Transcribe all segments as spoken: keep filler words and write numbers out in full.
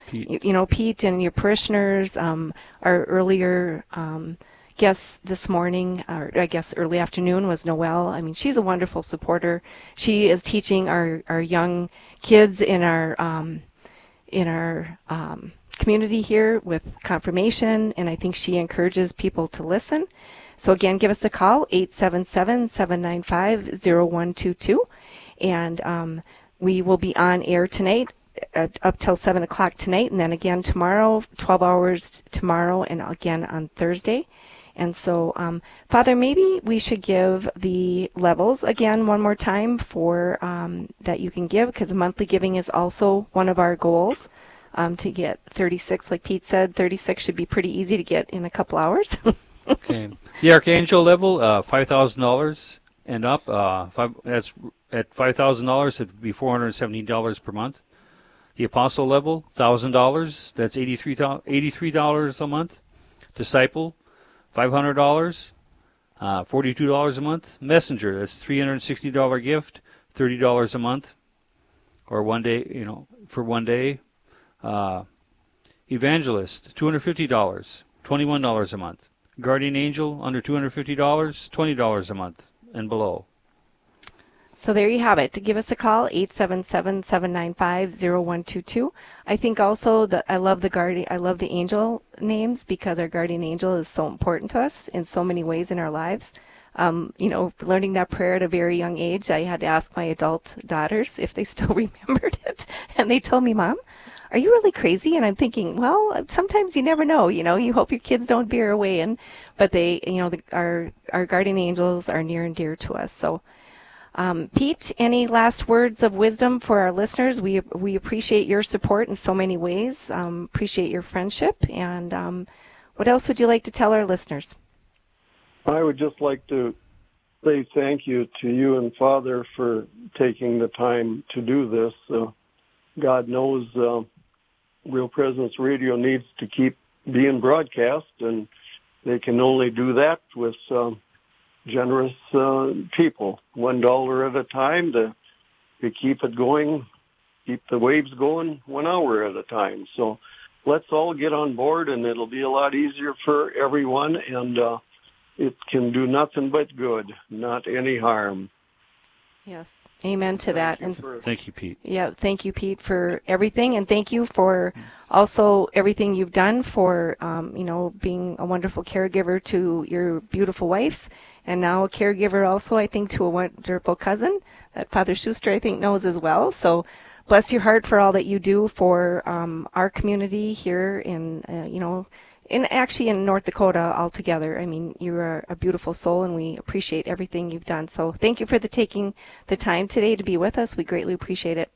Pete. You, you know, Pete and your parishioners, um, our earlier um, guest this morning, or I guess early afternoon, was Noelle. I mean, she's a wonderful supporter. She is teaching our, our young kids in our um, in our um, community here with confirmation, and I think she encourages people to listen. So again, give us a call, eight seven seven, seven nine five, zero one two two, and um, we will be on air tonight uh, up till seven o'clock tonight, and then again tomorrow, twelve hours tomorrow, and again on Thursday. And so, um, Father, maybe we should give the levels again one more time for um, that you can give, because monthly giving is also one of our goals. Um, to get thirty-six, like Pete said, thirty-six should be pretty easy to get in a couple hours. Okay. The Archangel level, uh, five thousand dollars and up. Uh, five, that's at five thousand dollars, it'd be four hundred seventeen dollars per month. The Apostle level, one thousand dollars. That's eighty-three dollars a month. Disciple, five hundred dollars, uh, forty-two dollars a month. Messenger, that's three hundred sixty dollars gift, thirty dollars a month, or one day, you know, for one day. Uh, Evangelist, two hundred fifty dollars, twenty-one dollars a month. Guardian Angel, under two hundred fifty dollars, twenty dollars a month and below. So there you have it. To give us a call, eight seven seven, seven nine five, zero one two two. I think also that I love the guardian, I love the angel names, because our guardian angel is so important to us in so many ways in our lives. Um, you know, learning that prayer at a very young age, I had to ask my adult daughters if they still remembered it, and they told me, Mom, are you really crazy? And I'm thinking, well, sometimes you never know, you know, you hope your kids don't veer away. And, but they, you know, the, our, our guardian angels are near and dear to us. So, um, Pete, any last words of wisdom for our listeners? We, we appreciate your support in so many ways. Um, appreciate your friendship. And, um, what else would you like to tell our listeners? I would just like to say thank you to you and Father for taking the time to do this. Uh, God knows, uh, Real Presence Radio needs to keep being broadcast, and they can only do that with uh, generous uh, people, one dollar at a time to, to keep it going, keep the waves going one hour at a time. So let's all get on board, and it'll be a lot easier for everyone, and uh, it can do nothing but good, not any harm. Yes. Amen to that. And thank you, Pete. Yeah, thank you, Pete, for everything, and thank you for also everything you've done for, um, you know, being a wonderful caregiver to your beautiful wife, and now a caregiver also, I think, to a wonderful cousin that Father Schuster, I think, knows as well. So bless your heart for all that you do for um, our community here in, uh, you know, in actually in North Dakota altogether. I mean, you are a beautiful soul, and we appreciate everything you've done. So thank you for the taking the time today to be with us. We greatly appreciate it.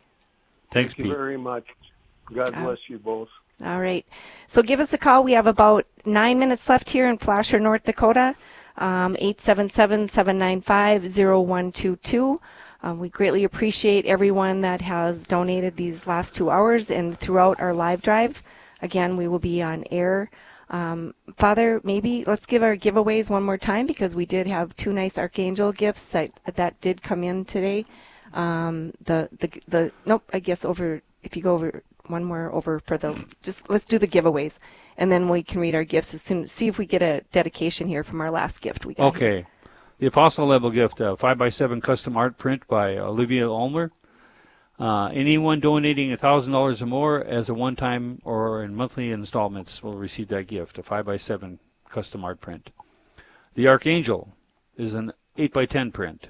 Thanks, Thank you Pete. very much. God Uh, bless you both. All right. So give us a call. We have about nine minutes left here in Flasher, North Dakota, um, eight seven seven, seven nine five, zero one two two. Um, we greatly appreciate everyone that has donated these last two hours and throughout our live drive. Again, we will be on air. Um, Father, maybe let's give our giveaways one more time, because we did have two nice Archangel gifts that that did come in today. Um, the, the, the, nope, I guess over, if you go over one more over for the, just let's do the giveaways, and then we can read our gifts as soon, see if we get a dedication here from our last gift we got. Okay. Here. The Apostle level gift, uh, five by seven custom art print by Olivia Ulmer. Uh, anyone donating one thousand dollars or more as a one-time or in monthly installments will receive that gift, a five by seven custom art print. The Archangel is an eight by ten print.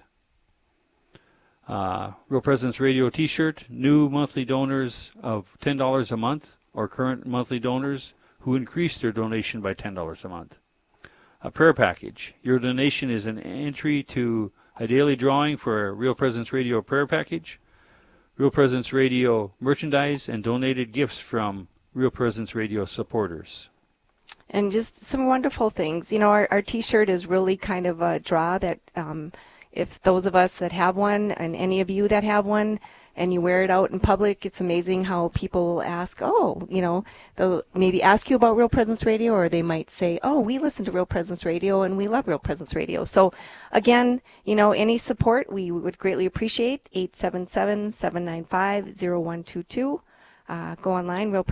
Uh, Real Presence Radio t-shirt, new monthly donors of ten dollars a month, or current monthly donors who increase their donation by ten dollars a month. A prayer package. Your donation is an entry to a daily drawing for a Real Presence Radio prayer package. Real Presence Radio merchandise, and donated gifts from Real Presence Radio supporters. And just some wonderful things. You know, our, our T-shirt is really kind of a draw that um, if those of us that have one, and any of you that have one, and you wear it out in public, it's amazing how people ask, oh, you know, they'll maybe ask you about Real Presence Radio, or they might say, oh, we listen to Real Presence Radio and we love Real Presence Radio. So again, you know, any support we would greatly appreciate. eight seven seven, seven nine five, zero one two two. Uh, go online, Real